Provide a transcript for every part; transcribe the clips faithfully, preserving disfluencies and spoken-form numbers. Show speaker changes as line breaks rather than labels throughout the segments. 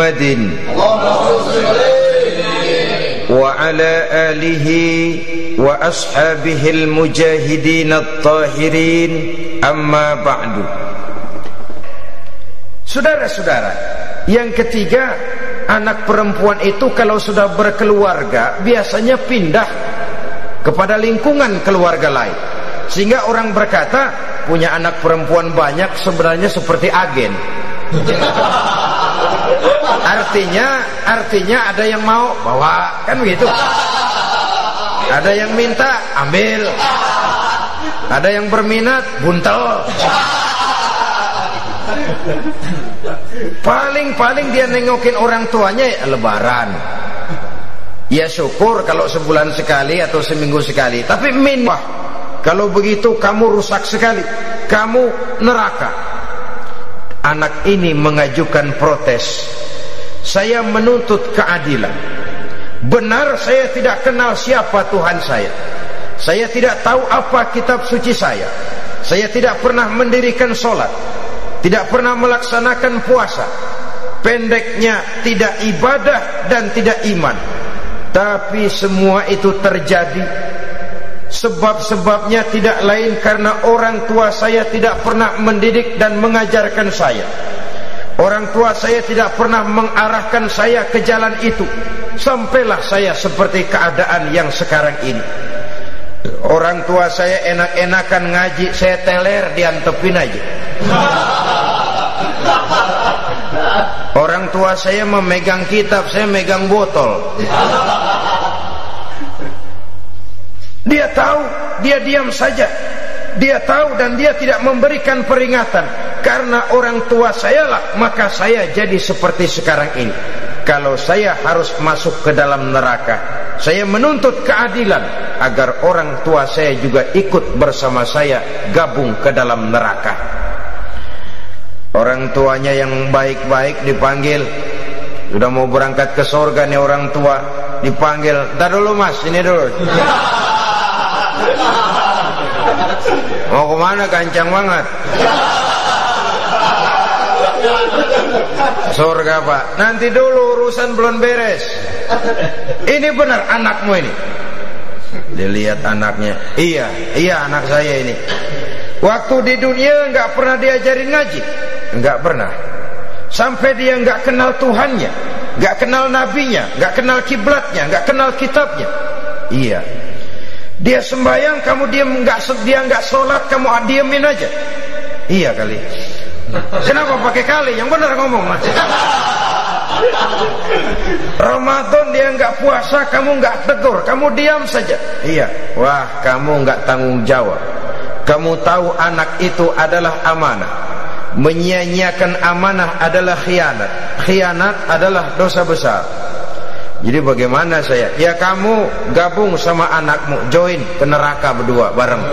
wa ala alihi wa ashabihil mujahidin at-tahirin, amma ba'du. Saudara-saudara, yang ketiga, anak perempuan itu kalau sudah berkeluarga biasanya pindah kepada lingkungan keluarga lain, sehingga orang berkata punya anak perempuan banyak sebenarnya seperti agen. Artinya, artinya ada yang mau bawa, kan begitu. Ada yang minta ambil, ada yang berminat buntel. Paling-paling dia nengokin orang tuanya ya lebaran. Ya syukur kalau sebulan sekali atau seminggu sekali. Tapi min, wah, kalau begitu kamu rusak sekali, kamu neraka. Anak ini mengajukan protes. Saya menuntut keadilan. Benar saya tidak kenal siapa Tuhan saya. Saya tidak tahu apa kitab suci saya. Saya tidak pernah mendirikan sholat, tidak pernah melaksanakan puasa. Pendeknya tidak ibadah dan tidak iman. Tapi semua itu terjadi, sebab-sebabnya tidak lain karena orang tua saya tidak pernah mendidik dan mengajarkan saya. Orang tua saya tidak pernah mengarahkan saya ke jalan itu. Sampailah saya seperti keadaan yang sekarang ini. Orang tua saya enak-enakan ngaji, saya teler diantepin aja. Orang tua saya memegang kitab, saya megang botol. Dia tahu, dia diam saja. Dia tahu dan dia tidak memberikan peringatan. Karena orang tua saya lah, maka saya jadi seperti sekarang ini. Kalau saya harus masuk ke dalam neraka, saya menuntut keadilan agar orang tua saya juga ikut bersama saya gabung ke dalam neraka. Orang tuanya yang baik-baik dipanggil, sudah mau berangkat ke surga nih orang tua, dipanggil, "Entar dulu mas, ini dulu." Mau kemana, gancang banget? Surga pak. Nanti dulu, urusan belum beres. Ini benar anakmu ini? Dilihat anaknya. Iya, iya anak saya ini. Waktu di dunia nggak pernah diajarin ngaji, nggak pernah. Sampai dia nggak kenal Tuhannya, nggak kenal nabinya, nggak kenal kiblatnya, nggak kenal kitabnya. Iya. Dia sembahyang, kamu diam, nggak dia nggak sholat, kamu diemin aja. Iya kali. Kenapa pakai kali? Yang benar ngomong mas. Ramadan dia nggak puasa, kamu nggak tegur, kamu diam saja. Iya. Wah, kamu nggak tanggung jawab. Kamu tahu anak itu adalah amanah. Menyia-nyiakan amanah adalah khianat. Khianat adalah dosa besar. Jadi bagaimana saya? Ya kamu gabung sama anakmu, join ke neraka berdua bareng.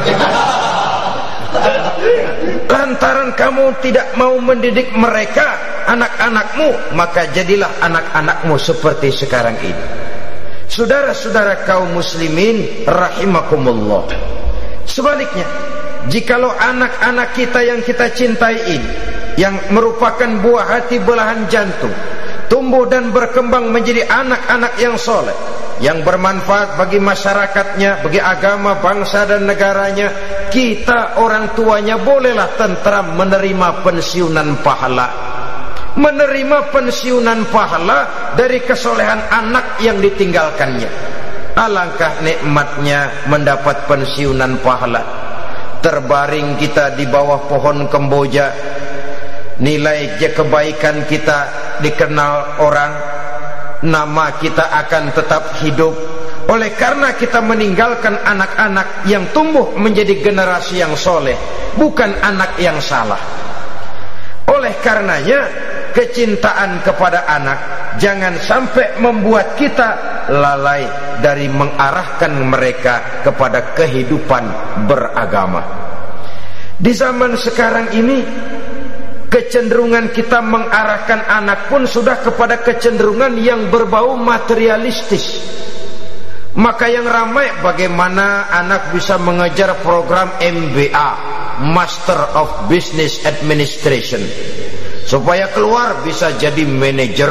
Lantaran kamu tidak mau mendidik mereka, anak-anakmu, maka jadilah anak-anakmu seperti sekarang ini. Saudara-saudara kaum muslimin rahimakumullah. Sebaliknya, jikalau anak-anak kita yang kita cintai ini, yang merupakan buah hati belahan jantung, tumbuh dan berkembang menjadi anak-anak yang soleh, yang bermanfaat bagi masyarakatnya, bagi agama, bangsa dan negaranya, kita orang tuanya bolehlah tentram menerima pensiunan pahala. Menerima pensiunan pahala dari kesolehan anak yang ditinggalkannya. Alangkah nikmatnya mendapat pensiunan pahala. Terbaring kita di bawah pohon kemboja, nilai kebaikan kita dikenal orang, nama kita akan tetap hidup. Oleh karena kita meninggalkan anak-anak yang tumbuh menjadi generasi yang soleh, bukan anak yang salah. Oleh karenanya, kecintaan kepada anak jangan sampai membuat kita lalai dari mengarahkan mereka kepada kehidupan beragama. Di zaman sekarang ini, kecenderungan kita mengarahkan anak pun sudah kepada kecenderungan yang berbau materialistis. Maka yang ramai bagaimana anak bisa mengejar program M B A, Master of Business Administration, supaya keluar bisa jadi manajer.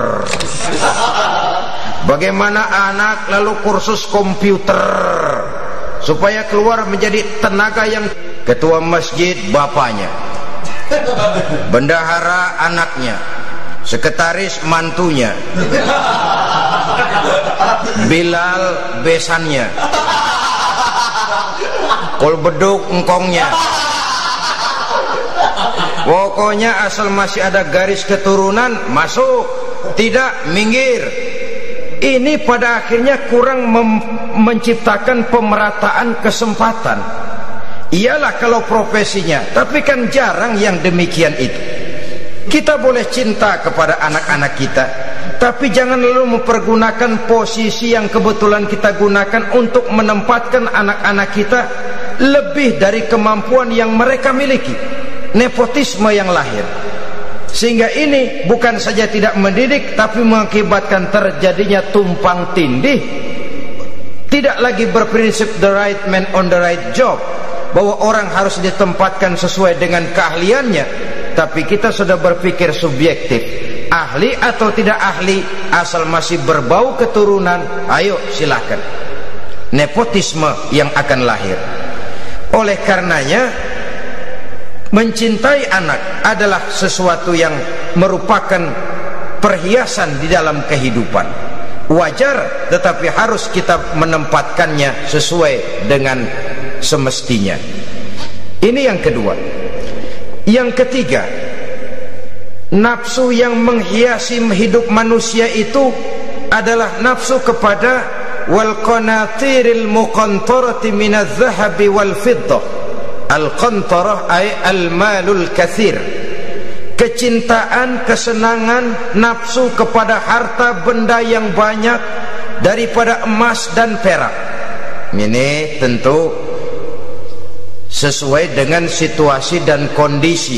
Bagaimana anak lalu kursus komputer supaya keluar menjadi tenaga yang ketua masjid bapaknya, bendahara anaknya, sekretaris mantunya, Bilal besannya, kol beduk engkongnya. Pokoknya asal masih ada garis keturunan masuk, tidak minggir. Ini pada akhirnya kurang menciptakan pemerataan kesempatan. Iyalah kalau profesinya, tapi kan jarang yang demikian itu. Kita boleh cinta kepada anak-anak kita, tapi jangan lalu mempergunakan posisi yang kebetulan kita gunakan untuk menempatkan anak-anak kita lebih dari kemampuan yang mereka miliki. Nepotisme yang lahir, sehingga ini bukan saja tidak mendidik, tapi mengakibatkan terjadinya tumpang tindih. Tidak lagi berprinsip the right man on the right job, bahwa orang harus ditempatkan sesuai dengan keahliannya, tapi kita sudah berpikir subjektif, ahli atau tidak ahli, asal masih berbau keturunan, ayo silahkan. Nepotisme yang akan lahir. Oleh karenanya, mencintai anak adalah sesuatu yang merupakan perhiasan di dalam kehidupan. Wajar, tetapi harus kita menempatkannya sesuai dengan semestinya. Ini yang kedua. Yang ketiga, nafsu yang menghiasi hidup manusia itu adalah nafsu kepada wal qanatiril muqantarati minadz zahabi wal fiddah. Al-qantarah ay al-malul kathir. Kecintaan, kesenangan, nafsu kepada harta benda yang banyak daripada emas dan perak. Ini tentu sesuai dengan situasi dan kondisi.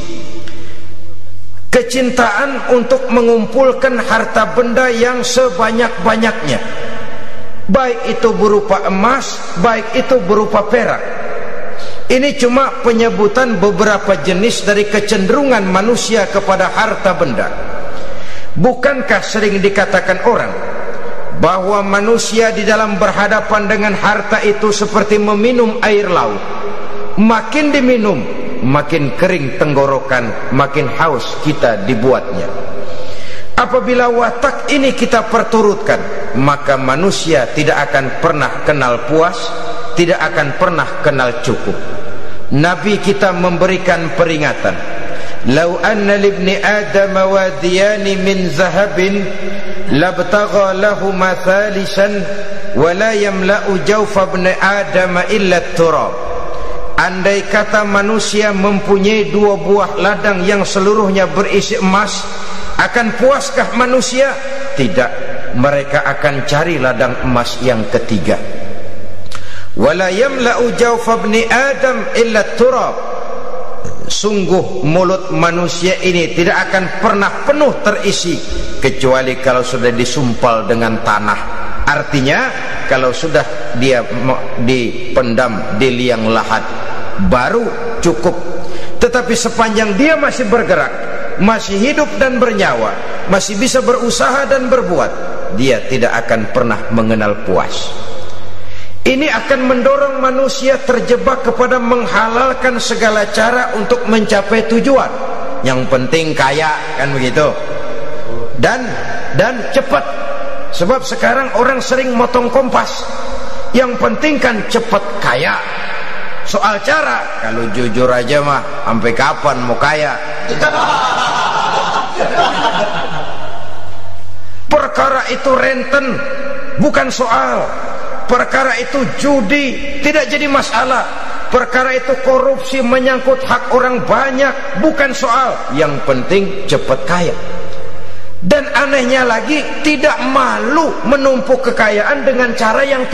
Kecintaan untuk mengumpulkan harta benda yang sebanyak-banyaknya, baik itu berupa emas, baik itu berupa perak. Ini cuma penyebutan beberapa jenis dari kecenderungan manusia kepada harta benda. Bukankah sering dikatakan orang bahwa manusia di dalam berhadapan dengan harta itu seperti meminum air laut. Makin diminum, makin kering tenggorokan, makin haus kita dibuatnya. Apabila watak ini kita perturutkan, maka manusia tidak akan pernah kenal puas, tidak akan pernah kenal cukup. Nabi kita memberikan peringatan, "Lau anna libni Adam wadiyani min zahabin labtagha lahu mathalisan wa la yamla'u jawfa ibni Adam illa turab." Andai kata manusia mempunyai dua buah ladang yang seluruhnya berisi emas, akan puaskah manusia? Tidak, mereka akan cari ladang emas yang ketiga. Wala yamla'u jawfa ibni Adam illa turab. Sungguh mulut manusia ini tidak akan pernah penuh terisi kecuali kalau sudah disumpal dengan tanah. Artinya kalau sudah dia dipendam di liang lahat baru cukup. Tetapi sepanjang dia masih bergerak, masih hidup dan bernyawa, masih bisa berusaha dan berbuat, dia tidak akan pernah mengenal puas. Ini akan mendorong manusia terjebak kepada menghalalkan segala cara untuk mencapai tujuan. Yang penting kaya, kan begitu. Dan dan cepat. Sebab sekarang orang sering motong kompas. Yang penting kan cepat kaya. Soal cara, kalau jujur aja mah, sampai kapan mau kaya? Perkara itu renten, bukan soal. Perkara itu judi, tidak jadi masalah. Perkara itu korupsi menyangkut hak orang banyak, bukan soal. Yang penting cepat kaya. Dan anehnya lagi, tidak malu menumpuk kekayaan dengan cara yang